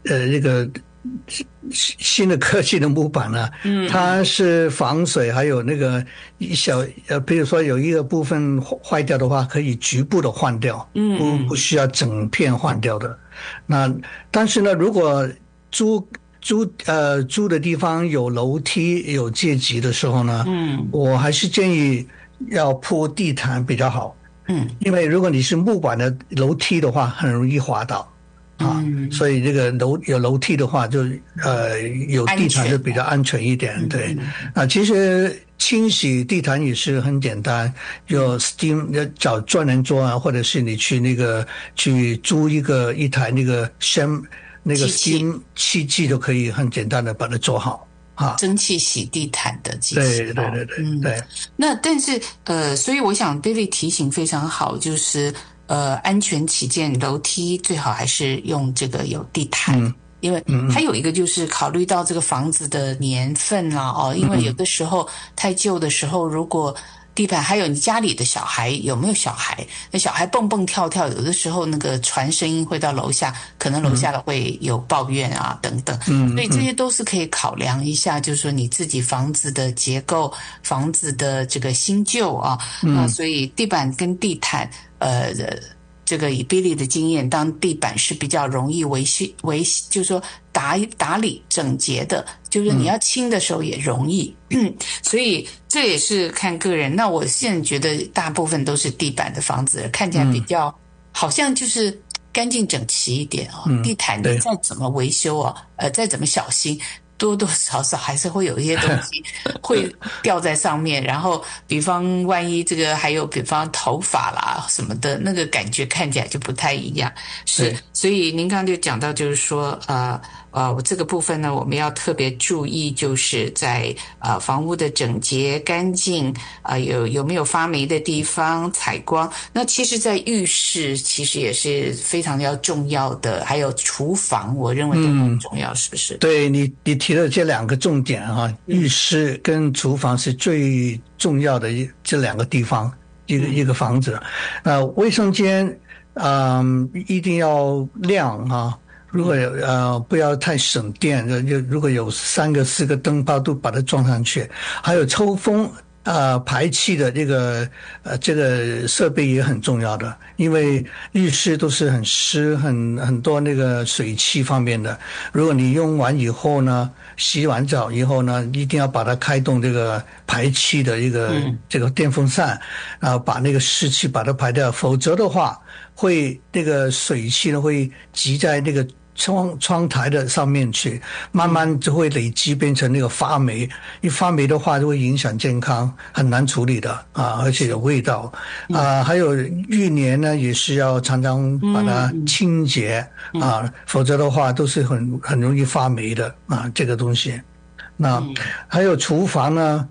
这个新的科技的木板呢，它是防水，还有那个比如说有一个部分坏掉的话，可以局部的换掉，不需要整片换掉的。那但是呢，如果租的地方有楼梯有阶级的时候呢，我还是建议要铺地毯比较好。因为如果你是木板的楼梯的话，很容易滑倒。所以这个有楼梯的话就，有地毯就比较安全一点。对，其实清洗地毯也是很简单，有 steam 找专人做啊，或者是你去租一台那个 steam 器具就可以很简单的把它做好。 蒸汽洗地毯的机器。 对。 那但是所以我想 Billy 提醒非常好，就是安全起见，楼梯最好还是用这个有地毯。因为还有一个就是考虑到这个房子的年份啦，因为有的时候太旧的时候，如果地板还有你家里的小孩有没有小孩，那小孩蹦蹦跳跳，有的时候那个传声音会到楼下，可能楼下的会有抱怨啊等等，所以这些都是可以考量一下，就是说你自己房子的结构、房子的这个新旧啊，所以地板跟地毯这个以 Billy 的经验，当地板是比较容易就是说打理整洁的，就是你要清的时候也容易，所以这也是看个人。那我现在觉得大部分都是地板的房子，看起来比较好像就是干净整齐一点地毯你再怎么维修再怎么小心，多多少少还是会有一些东西会掉在上面，然后比方万一这个还有比方头发啦什么的，那个感觉看起来就不太一样。是，所以您刚刚就讲到就是说这个部分呢，我们要特别注意，就是在房屋的整洁干净有没有发霉的地方，采光。那其实在浴室其实也是非常要重要的，还有厨房我认为都很重要，是不是？ 对，你提了这两个重点浴室跟厨房是最重要的这两个地方，一个房子。卫生间一定要亮如果不要太省电，如果有3个4个灯泡都把它装上去，还有抽风排气的这个设备也很重要的，因为浴室都是很湿，很多那个水汽方面的。如果你用完以后呢，洗完澡以后呢，一定要把它开动这个排气的这个电风扇，然后把那个湿气把它排掉，否则的话那个水汽呢会积在那个窗台的上面去，慢慢就会累积变成那个发霉，一发霉的话就会影响健康，很难处理的而且有味道还有浴帘呢也是要常常把它清洁否则的话都是很容易发霉的这个东西。那还有厨房呢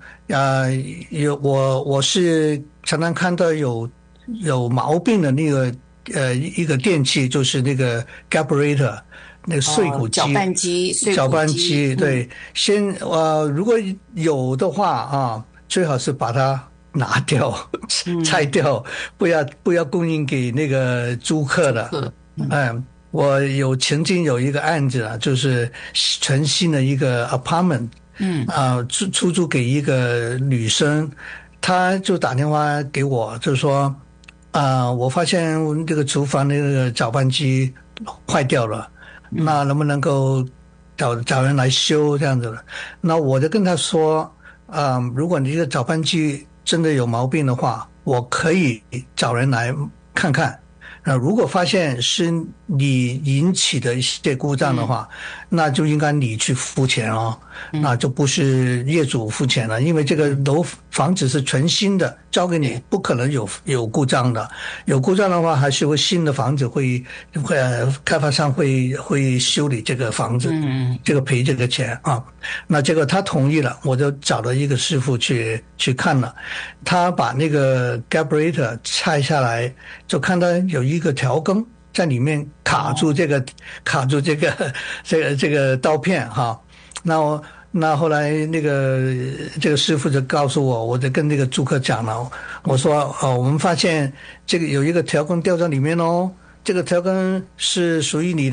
我是常常看到有毛病的那个一个电器，就是那个 carburetor， 那个碎骨机、搅拌机，对，如果有的话最好是把它拿掉、拆掉，不要供应给那个租客的。我曾经有一个案子就是全新的一个 apartment，出租给一个女生，她就打电话给我，就是说我发现这个厨房那个搅拌机坏掉了，那能不能够找人来修这样子的？那我就跟他说如果你这个搅拌机真的有毛病的话，我可以找人来看看。如果发现是你引起的一些故障的话，那就应该你去付钱那就不是业主付钱了，因为这个房子是全新的，交给你不可能有故障的，有故障的话还是会新的房子会开发商会修理这个房子，这个赔这个钱那这个他同意了，我就找了一个师傅去看了，他把那个 carburetor 拆下来，就看到有一个调羹在里面卡住这个刀片那后来这个师傅就告诉我，我就跟那个租客讲了，我说我们发现这个有一个调羹掉在里面这个调羹是属于你的